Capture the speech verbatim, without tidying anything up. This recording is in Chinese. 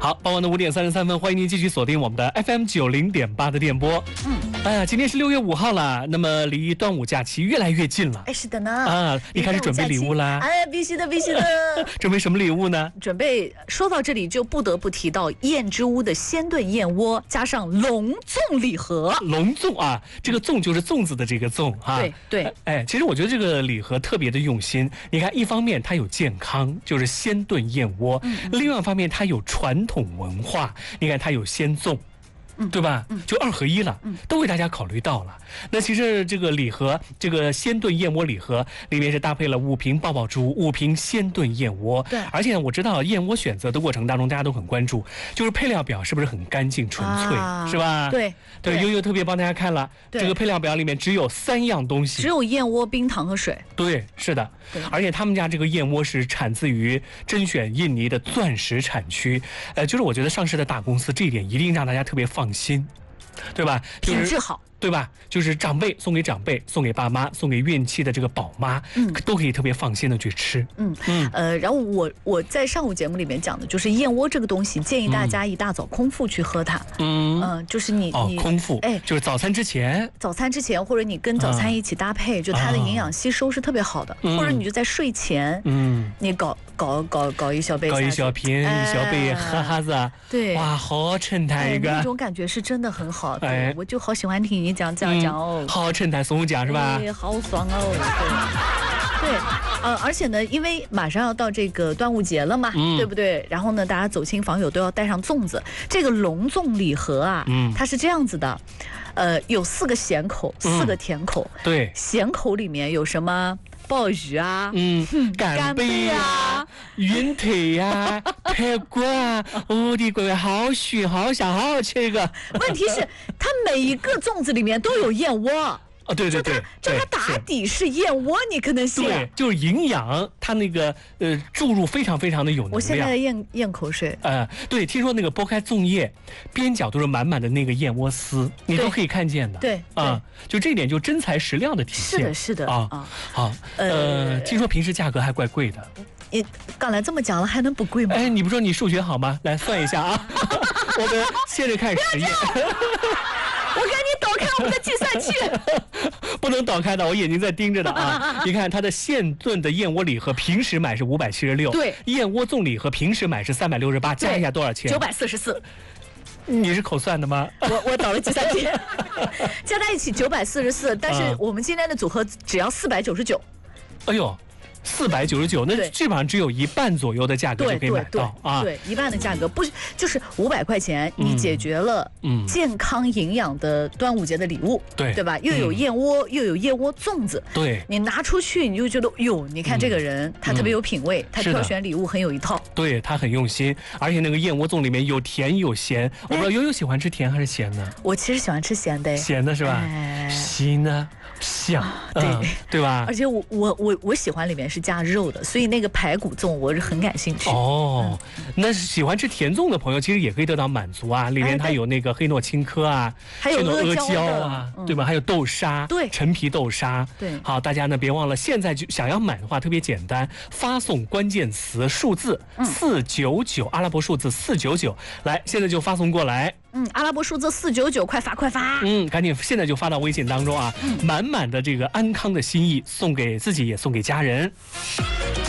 好，傍晚的五点三十三分，欢迎您继续锁定我们的 F M 九零点八的电波。嗯，哎呀，今天是六月五号了，那么离端午假期越来越近了。 哎，是的呢。 啊，你开始准备礼物啦？ 哎，必须的，必须的。 准备什么礼物呢？ 准备说到这里，就不得不提到燕之屋的鲜炖燕窝，加上隆粽礼盒。 隆粽啊，这个粽就是粽子的这个粽啊。 对对。 哎，其实我觉得这个礼盒特别的用心。你看，一方面它有健康，就是鲜炖燕窝；嗯、另外一方面它有传统文化。你看，它有鲜粽。对吧？就二合一了，都为大家考虑到了。那其实这个礼盒，这个鲜炖燕窝礼盒里面是搭配了五瓶爆爆珠、五瓶鲜炖燕窝。 对， 而且我知道燕窝选择的过程当中，大家都很关注，就是配料表是不是很干净纯粹，啊、是吧？ 对对，悠悠特别帮大家看了，这个配料表里面只有三样东西， 只有燕窝、冰糖和水。 对，是的。而且他们家这个燕窝是产自于甄选印尼的钻石产区，呃，就是我觉得上市的大公司这一点一定让大家特别放心，对吧？就是、 品质好。 对吧？就是长辈送给长辈，送给爸妈，送给孕期的这个宝妈，嗯，都可以特别放心的去吃。 嗯嗯，呃，然后我我在上午节目里面讲的就是燕窝这个东西，建议大家一大早空腹去喝它。嗯嗯、呃，就是你哦你空腹，哎，就是早餐之前， 早餐之前或者你跟早餐一起搭配，啊、就它的营养吸收是特别好的。嗯、或者你就在睡前，嗯，你搞搞搞搞一小杯， 搞一小瓶，哎、一小杯喝哈子，对，哇，好衬台一个、 哎，那种感觉是真的很好。哎，我就好喜欢听你。讲讲讲哦、 嗯，好衬台松奖是吧？ 对，好爽哦！对，对，呃，而且呢，因为马上要到这个端午节了嘛，嗯、对不对？然后呢，大家走亲访友都要带上粽子。这个隆粽礼盒啊，嗯，它是这样子的，呃，有四个咸口，嗯、四个甜口。 对， 咸口里面有什么？鲍鱼啊， 嗯，干贝啊，云腿呀，排骨啊，我的乖乖，好熏，好香，好好吃一个。 问题是，它每一个粽子里面都有燕窝。 哦，对对对， 就它打底是燕窝，你可能信。 对，就是营养，它那个呃注入非常非常的有能量。 我现在咽咽口水。 呃，对，听说那个剥开粽叶，边角都是满满的那个燕窝丝，你都可以看见的。 对啊，就这一点就真材实料的体现。 是的，是的啊啊。好，呃，听说平时价格还怪贵的。 你刚才这么讲了，还能不贵吗？ 哎，你不说你数学好吗？来算一下啊，我们现在开始实验。 我赶紧导开我们的计算器， 不能导开的，我眼睛在盯着的啊！你看它的现炖的燕窝礼盒，平时买是五百七十六， 对， 燕窝粽礼盒平时买是三百六十八，加一下多少钱？ 九百四十四。 你是口算的吗？ 我我导了计算器，加在一起九百四十四，但是我们今天的组合只要四百九十九。 哎呦！四百九十九，那基本上只有一半左右的价格就可以买到啊！ 对，一半的价格不是就是五百块钱，你解决了健康营养的端午节的礼物， 对对吧？又有燕窝，又有燕窝粽子， 对， 你拿出去你就觉得哟，你看这个人他特别有品味，他挑选礼物很有一套， 对他很用心，而且那个燕窝粽里面有甜有咸，我不知道悠悠喜欢吃甜还是咸的？ 我其实喜欢吃咸的， 咸的是吧？稀呢？香， 对、 嗯、对吧？ 而且我我我我喜欢里面是加肉的，所以那个排骨粽我是很感兴趣。 哦，嗯、那喜欢吃甜粽的朋友其实也可以得到满足啊，里面它有那个黑糯青稞啊， 还有阿胶啊，嗯、对吧？还有豆沙， 对， 陈皮豆沙。 对， 好，大家呢别忘了，现在就想要买的话特别简单，发送关键词数字四九九，阿拉伯数字四九九，来，现在就发送过来。 嗯，阿拉伯数字四九九，快发快发！ 嗯，赶紧现在就发到微信当中啊，满满的这个安康的心意，送给自己也送给家人。